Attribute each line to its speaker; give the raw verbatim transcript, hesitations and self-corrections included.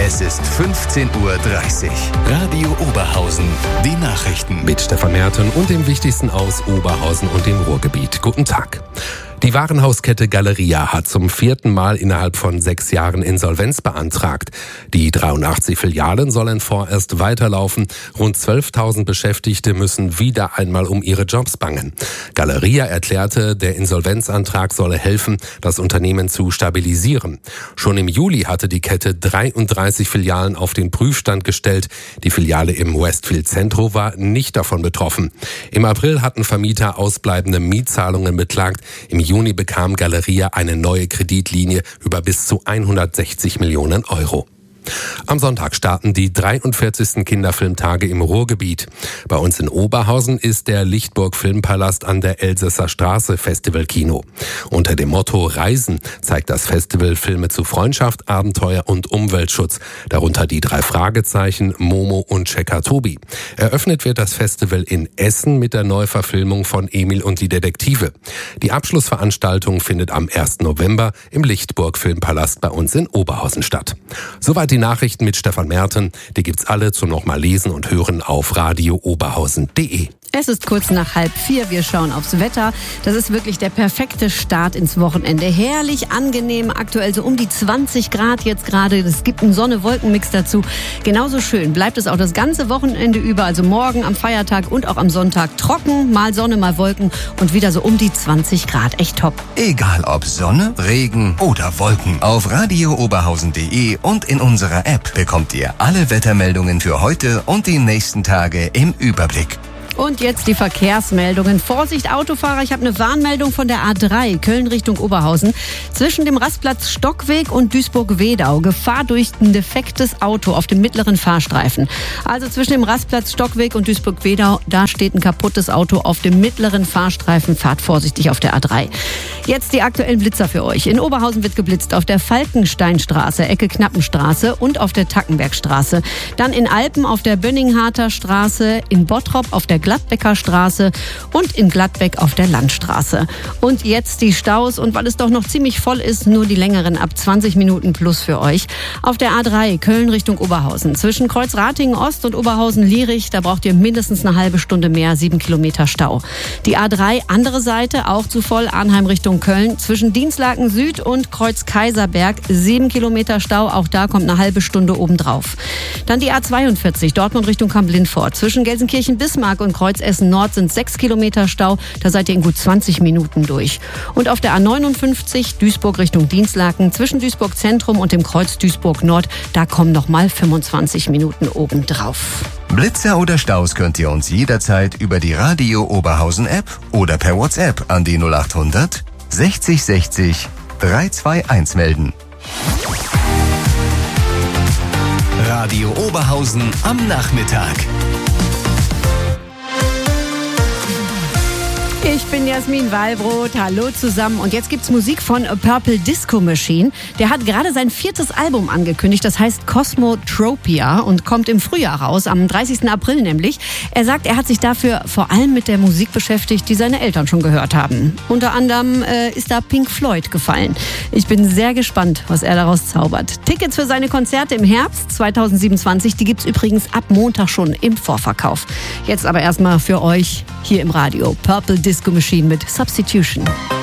Speaker 1: Es ist fünfzehn Uhr dreißig. Radio Oberhausen. Die Nachrichten.
Speaker 2: Mit Stefan Merten und dem Wichtigsten aus Oberhausen und dem Ruhrgebiet. Guten Tag. Die Warenhauskette Galeria hat zum vierten Mal innerhalb von sechs Jahren Insolvenz beantragt. Die dreiundachtzig Filialen sollen vorerst weiterlaufen. Rund zwölftausend Beschäftigte müssen wieder einmal um ihre Jobs bangen. Galeria erklärte, der Insolvenzantrag solle helfen, das Unternehmen zu stabilisieren. Schon im Juli hatte die Kette dreiunddreißig Filialen auf den Prüfstand gestellt. Die Filiale im Westfield Centro war nicht davon betroffen. Im April hatten Vermieter ausbleibende Mietzahlungen beklagt. Im Juni bekam Galeria eine neue Kreditlinie über bis zu hundertsechzig Millionen Euro. Am Sonntag starten die dreiundvierzigsten Kinderfilmtage im Ruhrgebiet. Bei uns in Oberhausen ist der Lichtburg Filmpalast an der Elsässer Straße Festivalkino. Unter dem Motto Reisen zeigt das Festival Filme zu Freundschaft, Abenteuer und Umweltschutz. Darunter die drei Fragezeichen, Momo und Checker Tobi. Eröffnet wird das Festival in Essen mit der Neuverfilmung von Emil und die Detektive. Die Abschlussveranstaltung findet am ersten November im Lichtburg Filmpalast bei uns in Oberhausen statt. Soweit die Nachrichten mit Stefan Merten. Die gibt's alle zum nochmal lesen und hören auf radio oberhausen punkt de.
Speaker 3: Es ist kurz nach halb vier. Wir schauen aufs Wetter. Das ist wirklich der perfekte Start ins Wochenende. Herrlich angenehm, aktuell so um die zwanzig Grad jetzt gerade. Es gibt einen Sonne-Wolken-Mix dazu. Genauso schön bleibt es auch das ganze Wochenende über. Also morgen am Feiertag und auch am Sonntag trocken. Mal Sonne, mal Wolken und wieder so um die zwanzig Grad. Echt top.
Speaker 1: Egal ob Sonne, Regen oder Wolken. Auf radio oberhausen punkt de und in unserer App bekommt ihr alle Wettermeldungen für heute und die nächsten Tage im Überblick.
Speaker 3: Und jetzt die Verkehrsmeldungen. Vorsicht Autofahrer, ich habe eine Warnmeldung von der A drei, Köln Richtung Oberhausen. Zwischen dem Rastplatz Stockweg und Duisburg-Wedau. Gefahr durch ein defektes Auto auf dem mittleren Fahrstreifen. Also zwischen dem Rastplatz Stockweg und Duisburg-Wedau, da steht ein kaputtes Auto auf dem mittleren Fahrstreifen. Fahrt vorsichtig auf der A drei. Jetzt die aktuellen Blitzer für euch. In Oberhausen wird geblitzt auf der Falkensteinstraße, Ecke Knappenstraße und auf der Tackenbergstraße. Dann in Alpen auf der Bönningharter Straße, in Bottrop auf der Gladbecker Straße und in Gladbeck auf der Landstraße. Und jetzt die Staus und weil es doch noch ziemlich voll ist, nur die längeren ab zwanzig Minuten plus für euch. Auf der A drei Köln Richtung Oberhausen. Zwischen Kreuzratingen Ost und Oberhausen-Lierich, da braucht ihr mindestens eine halbe Stunde mehr, sieben Kilometer Stau. Die A drei, andere Seite, auch zu voll, Arnheim Richtung Köln. Zwischen Dienstlaken Süd und Kreuz Kaiserberg, sieben Kilometer Stau, auch da kommt eine halbe Stunde obendrauf. Dann die A zweiundvierzig, Dortmund Richtung Kamp-Lindfort. Zwischen Gelsenkirchen-Bismarck und Kreuz Essen Nord sind sechs Kilometer Stau. Da seid ihr in gut zwanzig Minuten durch. Und auf der A neunundfünfzig Duisburg Richtung Dienstlaken zwischen Duisburg Zentrum und dem Kreuz Duisburg Nord, da kommen noch mal fünfundzwanzig Minuten obendrauf.
Speaker 1: Blitzer oder Staus könnt ihr uns jederzeit über die Radio Oberhausen App oder per WhatsApp an die null acht hundert sechzig sechzig dreihundertzweiundundzwanzig melden. Radio Oberhausen am Nachmittag.
Speaker 3: Ich bin Jasmin Wallbrot, hallo zusammen und jetzt gibt's Musik von A Purple Disco Machine. Der hat gerade sein viertes Album angekündigt, das heißt Cosmotropia und kommt im Frühjahr raus, am dreißigsten April nämlich. Er sagt, er hat sich dafür vor allem mit der Musik beschäftigt, die seine Eltern schon gehört haben. Unter anderem äh, ist da Pink Floyd gefallen. Ich bin sehr gespannt, was er daraus zaubert. Tickets für seine Konzerte im Herbst zweitausendsiebenundzwanzig, die gibt's übrigens ab Montag schon im Vorverkauf. Jetzt aber erstmal für euch hier im Radio Purple Disco Machine mit Substitution.